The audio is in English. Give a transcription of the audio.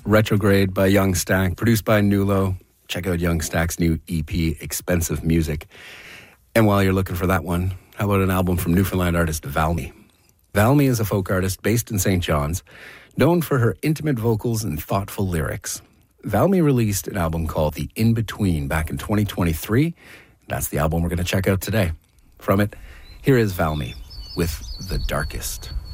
Retrograde by Young Stack, produced by Nulo. Check out Young Stack's new EP, Expensive Music. And while you're looking for that one, how about an album from Newfoundland artist Valmy? Valmy is a folk artist based in St. John's, known for her intimate vocals and thoughtful lyrics. Valmy released an album called The In-Between back in 2023. That's the album we're going to check out today. From it, here is Valmy with The Darkest.